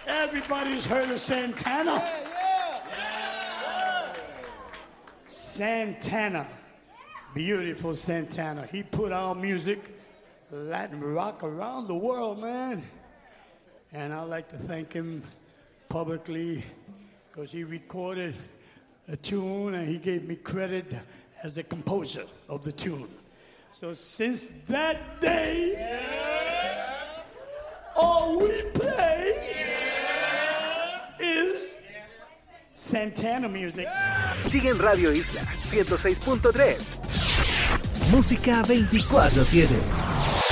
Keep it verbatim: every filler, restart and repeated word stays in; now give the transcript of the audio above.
Everybody's heard of Santana? Yeah, yeah. Santana. Beautiful Santana. He put our music, Latin rock, around the world, man. And I'd like to thank him publicly because he recorded a tune and he gave me credit as the composer of the tune. So since that day, yeah. all we play yeah. is Santana music. Sigue en Radio Isla ciento seis punto tres. Música veinticuatro siete.